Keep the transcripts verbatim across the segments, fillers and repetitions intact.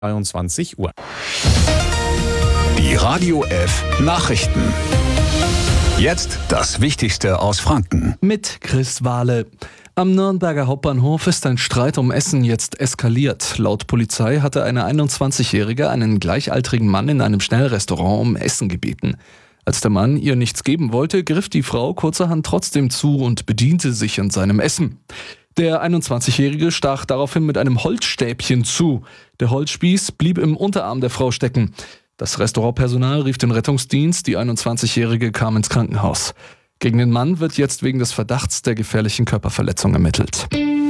zweiundzwanzig Uhr. Die Radio F Nachrichten. Jetzt das Wichtigste aus Franken. Mit Chris Wahle. Am Nürnberger Hauptbahnhof ist ein Streit um Essen jetzt eskaliert. Laut Polizei hatte eine einundzwanzigjährige einen gleichaltrigen Mann in einem Schnellrestaurant um Essen gebeten. Als der Mann ihr nichts geben wollte, griff die Frau kurzerhand trotzdem zu und bediente sich an seinem Essen. Der einundzwanzigjährige stach daraufhin mit einem Holzstäbchen zu. Der Holzspieß blieb im Unterarm der Frau stecken. Das Restaurantpersonal rief den Rettungsdienst, die einundzwanzigjährige kam ins Krankenhaus. Gegen den Mann wird jetzt wegen des Verdachts der gefährlichen Körperverletzung ermittelt.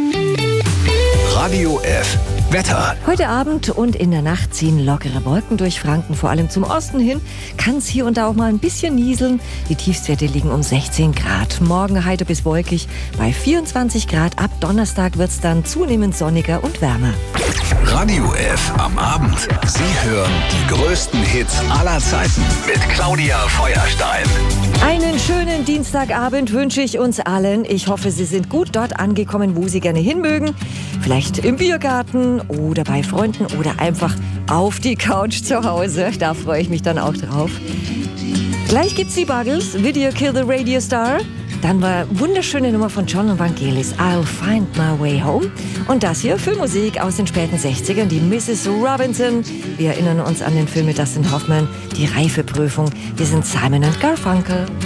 Radio F Wetter. Heute Abend und in der Nacht ziehen lockere Wolken durch Franken. Vor allem zum Osten hin kann es hier und da auch mal ein bisschen nieseln. Die Tiefstwerte liegen um sechzehn Grad. Morgen heiter bis wolkig bei vierundzwanzig Grad. Ab Donnerstag wird es dann zunehmend sonniger und wärmer. Radio F am Abend. Sie hören die größten Hits aller Zeiten mit Claudia Feuerstein. Einen schönen Dienstagabend wünsche ich uns allen. Ich hoffe, Sie sind gut dort angekommen, wo Sie gerne hin mögen. Vielleicht im Biergarten oder bei Freunden oder einfach auf die Couch zu Hause. Da freue ich mich dann auch drauf. Gleich gibt's die Buggles, Video Kill the Radio Star. Dann war wunderschöne Nummer von John und Vangelis, I'll Find My Way Home. Und das hier für Musik aus den späten sechzigern, die Missus Robinson. Wir erinnern uns an den Film mit Dustin Hoffman, die Reifeprüfung. Wir sind Simon and Garfunkel.